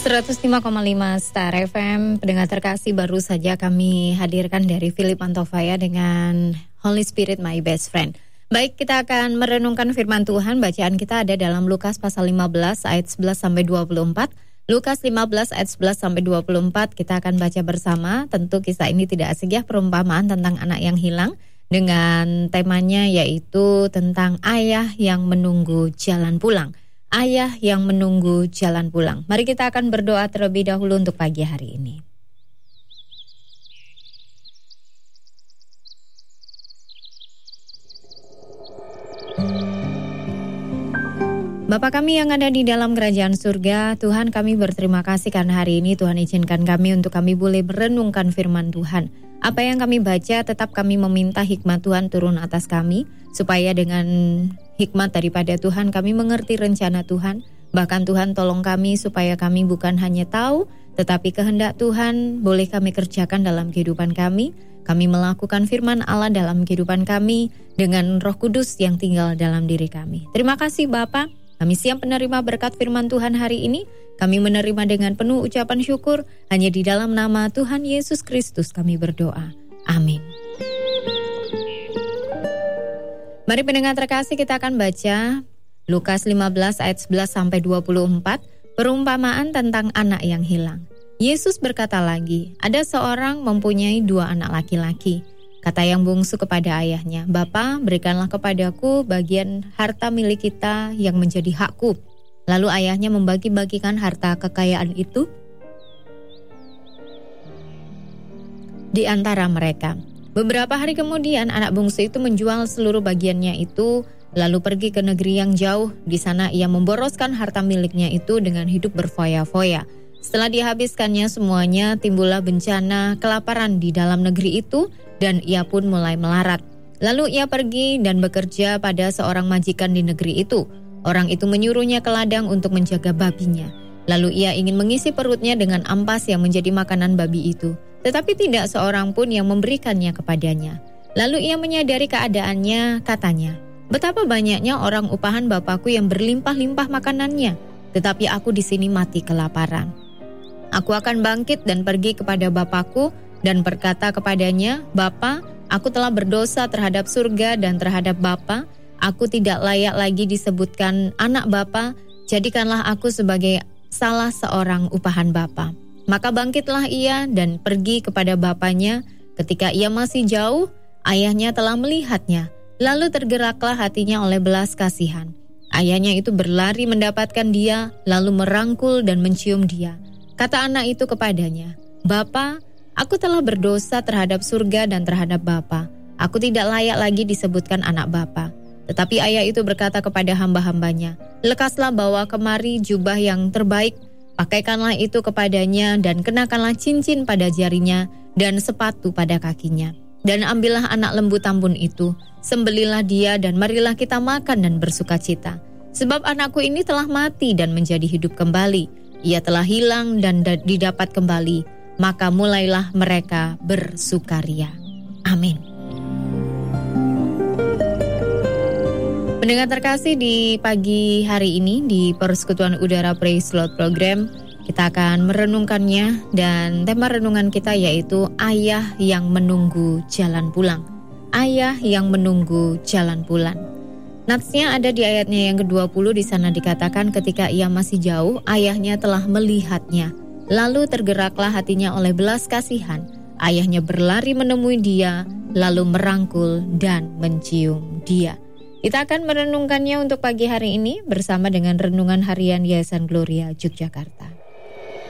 105,5 Star FM. Pendengar terkasih, baru saja kami hadirkan dari Philip Antofaya dengan Holy Spirit My Best Friend. Baik, kita akan merenungkan firman Tuhan. Bacaan kita ada dalam Lukas pasal 15 ayat 11 sampai 24. Lukas 15 ayat 11 sampai 24 kita akan baca bersama. Tentu kisah ini tidak asing ya, perumpamaan tentang anak yang hilang dengan temanya yaitu tentang ayah yang menunggu jalan pulang. Ayah yang menunggu jalan pulang. Mari kita akan berdoa terlebih dahulu untuk pagi hari ini. Bapa kami yang ada di dalam kerajaan surga, Tuhan, kami berterima kasih karena hari ini Tuhan izinkan kami untuk kami boleh merenungkan firman Tuhan. Apa yang kami baca tetap kami meminta hikmat Tuhan turun atas kami, supaya dengan hikmat daripada Tuhan kami mengerti rencana Tuhan. Bahkan Tuhan tolong kami supaya kami bukan hanya tahu, tetapi kehendak Tuhan boleh kami kerjakan dalam kehidupan kami. Kami melakukan firman Allah dalam kehidupan kami dengan Roh Kudus yang tinggal dalam diri kami. Terima kasih Bapa. Kami siap menerima berkat firman Tuhan hari ini. Kami menerima dengan penuh ucapan syukur. Hanya di dalam nama Tuhan Yesus Kristus kami berdoa. Amin. Mari pendengar terkasih, kita akan baca Lukas 15 ayat 11 sampai 24, perumpamaan tentang anak yang hilang. Yesus berkata lagi, ada seorang mempunyai 2 anak laki-laki. Kata yang bungsu kepada ayahnya, "Bapa, berikanlah kepadaku bagian harta milik kita yang menjadi hakku." Lalu ayahnya membagi-bagikan harta kekayaan itu di antara mereka. Beberapa hari kemudian anak bungsu itu menjual seluruh bagiannya itu, lalu pergi ke negeri yang jauh. Di sana ia memboroskan harta miliknya itu dengan hidup berfoya-foya. Setelah dihabiskannya semuanya, timbullah bencana kelaparan di dalam negeri itu, dan ia pun mulai melarat. Lalu ia pergi dan bekerja pada seorang majikan di negeri itu. Orang itu menyuruhnya ke ladang untuk menjaga babinya. Lalu ia ingin mengisi perutnya dengan ampas yang menjadi makanan babi itu. Tetapi tidak seorang pun yang memberikannya kepadanya. Lalu ia menyadari keadaannya, katanya, "Betapa banyaknya orang upahan Bapakku yang berlimpah-limpah makanannya, tetapi aku di sini mati kelaparan. Aku akan bangkit dan pergi kepada Bapakku dan berkata kepadanya, Bapa, aku telah berdosa terhadap surga dan terhadap Bapa. Aku tidak layak lagi disebutkan anak Bapa. Jadikanlah aku sebagai salah seorang upahan Bapa." Maka bangkitlah ia dan pergi kepada bapanya. Ketika ia masih jauh, ayahnya telah melihatnya. Lalu tergeraklah hatinya oleh belas kasihan. Ayahnya itu berlari mendapatkan dia, lalu merangkul dan mencium dia. Kata anak itu kepadanya, "Bapa, aku telah berdosa terhadap surga dan terhadap Bapa. Aku tidak layak lagi disebutkan anak Bapa." Tetapi ayah itu berkata kepada hamba-hambanya, "Lekaslah bawa kemari jubah yang terbaik, pakaikanlah itu kepadanya dan kenakanlah cincin pada jarinya dan sepatu pada kakinya. Dan ambillah anak lembu tambun itu, sembelilah dia dan marilah kita makan dan bersukacita. Sebab anakku ini telah mati dan menjadi hidup kembali. Ia telah hilang dan didapat kembali. Maka mulailah mereka bersukaria." Amin. Pendengar terkasih, di pagi hari ini di Persekutuan Udara Praise Lord Program kita akan merenungkannya, dan tema renungan kita yaitu ayah yang menunggu jalan pulang. Ayah yang menunggu jalan pulang. Natsnya ada di ayatnya yang ke-20. Di sana dikatakan ketika ia masih jauh, ayahnya telah melihatnya. Lalu tergeraklah hatinya oleh belas kasihan. Ayahnya berlari menemui dia, lalu merangkul dan mencium dia. Kita akan merenungkannya untuk pagi hari ini bersama dengan Renungan Harian Yayasan Gloria Yogyakarta.